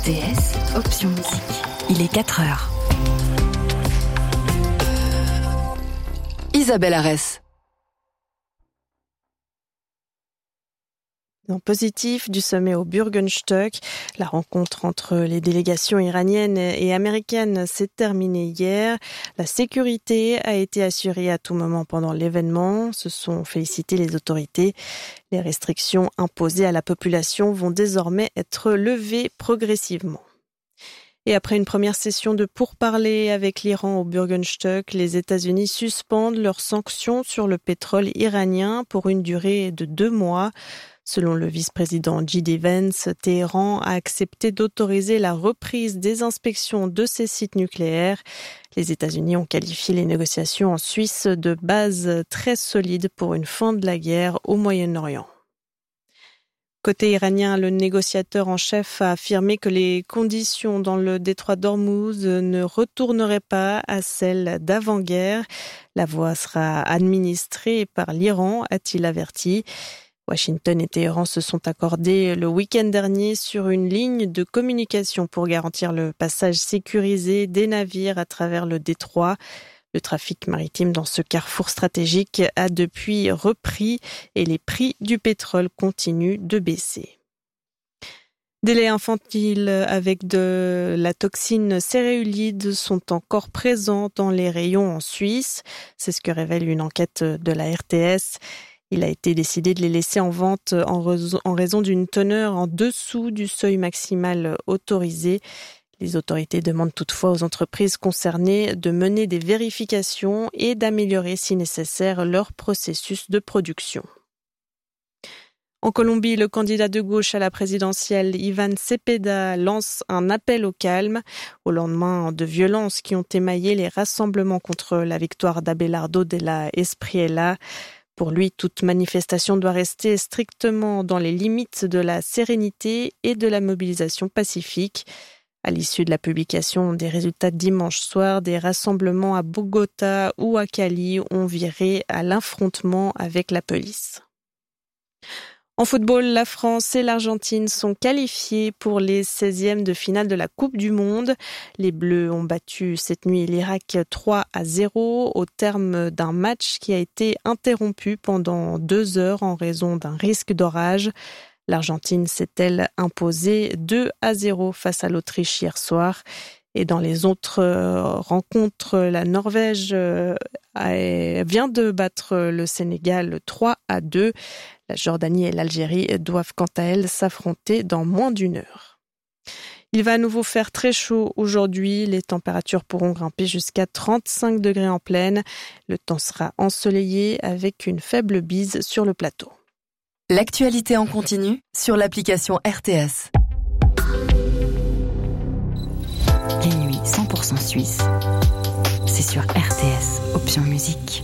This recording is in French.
RTS, option musique. Il est 4h. Isabelle Arès. En positif du sommet au Bürgenstock, la rencontre entre les délégations iraniennes et américaines s'est terminée hier. La sécurité a été assurée à tout moment pendant l'événement, se sont félicitées les autorités. Les restrictions imposées à la population vont désormais être levées progressivement. Et après une première session de pourparlers avec l'Iran au Bürgenstock, les États-Unis suspendent leurs sanctions sur le pétrole iranien pour une durée de 2 mois. Selon le vice-président J.D. Vance, Téhéran a accepté d'autoriser la reprise des inspections de ses sites nucléaires. Les États-Unis ont qualifié les négociations en Suisse de base très solide pour une fin de la guerre au Moyen-Orient. Côté iranien, le négociateur en chef a affirmé que les conditions dans le détroit d'Ormuz ne retourneraient pas à celles d'avant-guerre. La voie sera administrée par l'Iran, a-t-il averti. Washington et Téhéran se sont accordés le week-end dernier sur une ligne de communication pour garantir le passage sécurisé des navires à travers le détroit. Le trafic maritime dans ce carrefour stratégique a depuis repris et les prix du pétrole continuent de baisser. Des laits infantiles avec de la toxine céréulide sont encore présents dans les rayons en Suisse. C'est ce que révèle une enquête de la RTS. Il a été décidé de les laisser en vente en raison d'une teneur en dessous du seuil maximal autorisé. Les autorités demandent toutefois aux entreprises concernées de mener des vérifications et d'améliorer si nécessaire leur processus de production. En Colombie, le candidat de gauche à la présidentielle, Iván Cepeda, lance un appel au calme au lendemain de violences qui ont émaillé les rassemblements contre la victoire d'Abelardo de la Espriella. Pour lui, toute manifestation doit rester strictement dans les limites de la sérénité et de la mobilisation pacifique. À l'issue de la publication des résultats dimanche soir, des rassemblements à Bogota ou à Cali ont viré à l'affrontement avec la police. En football, la France et l'Argentine sont qualifiés pour les 16e de finale de la Coupe du Monde. Les Bleus ont battu cette nuit l'Irak 3-0 au terme d'un match qui a été interrompu pendant 2 heures en raison d'un risque d'orage. L'Argentine s'est-elle imposée 2-0 face à l'Autriche hier soir. Et dans les autres rencontres, la Norvège vient de battre le Sénégal 3-2. La Jordanie et l'Algérie doivent quant à elles s'affronter dans moins d'1 heure. Il va à nouveau faire très chaud aujourd'hui. Les températures pourront grimper jusqu'à 35 degrés en plaine. Le temps sera ensoleillé avec une faible bise sur le plateau. L'actualité en continu sur l'application RTS. Les nuits 100% suisses, c'est sur RTS, option musique.